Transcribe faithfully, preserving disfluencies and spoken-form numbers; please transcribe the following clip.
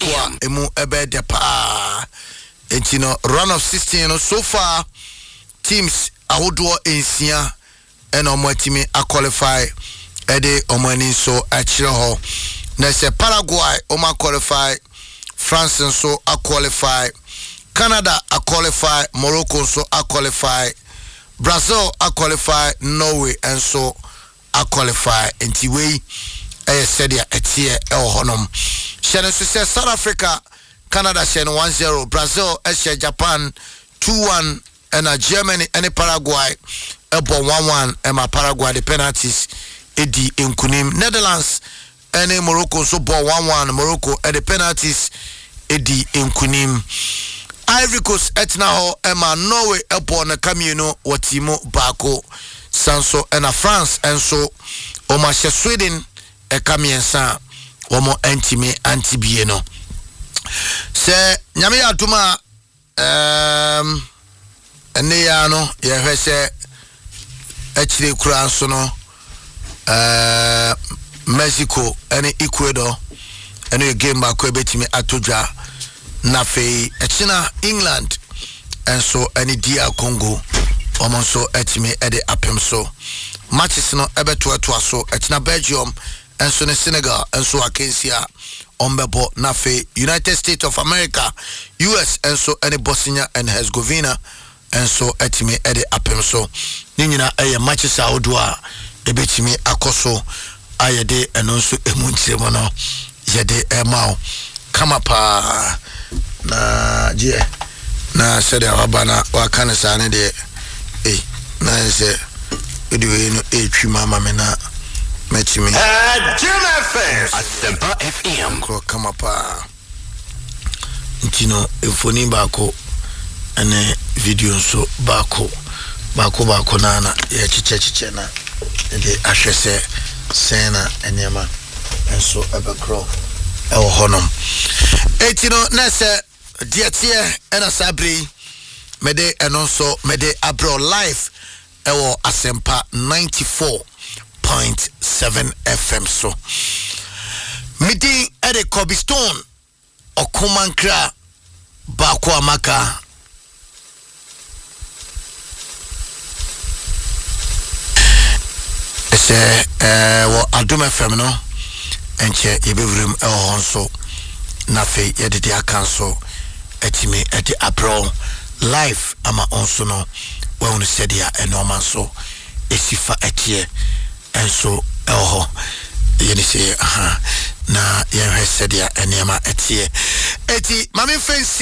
Bakwa emu ebe de pa. And you know, run of sixteen, you know, so far teams ahodoɔ nsia ɛna ɔmo atimi a qualify ɛde ɔmo ani so akyerɛ hɔ. Na sɛ Paraguay ɔmo qualify, France nso a qualify, Canada a qualify, Morocco nso a qualify, Brazil a qualify, Norway nso a qualify. Nti wei ɛyɛ sɛdeɛ ɛteɛ ɛwɔ hɔnom. Hyɛ no so sɛ South Africa Canada shen one zero, Brazil eshe Japan two one, and a Germany and Paraguay ebo one one, and my Paraguay the penalties edi inkunim. Netherlands and Morocco so bo one one, Morocco and the penalties edi inkunim. Ivory Coast etna ho ema Norway ebo na kamino watimo bako sanso and a France and so oma she Sweden e kamiensa omo entime antibieno. Se nyame ya tuma um ene ya no ye hwe se achire kura so no uh Mexico ene Ecuador ene game ba ko ebetimi atodwa na fei echina England enso ene D R Congo omonso etimi ede apem so matches no ebeto eto aso echina Belgium enso ne Senegal enso akensia Ombebo Nafe, United States of America, U S and so any Bosnia and Herzegovina and so etime ede apemso. Nina aya matches audua ebetimi akoso ayede enonso emunchire mono yede emao kama pa na je na sede abana wakane sane de eh na se ediwe no etwi mama me na Mechimi at Jim F M Asempa F M ko kama pa ntino efoni bako ene video so bako bako bako nana ya chiche chiche na de ahwese sena enema enso ebekro ewo honom etino na se dietie ena sabri mede enonso mede abro live ewo Asempa ninety-four point seven F M so midi ede Kobe Stone okumankra bako amaka ese eh wo Adom F M no enche yebewrem e ho so na fe yedede akanso etimi ede abro live ama onso no we won said ya enorman so esifa etie enso eho yeni se aha na ye said ya enema etie eti mame fancy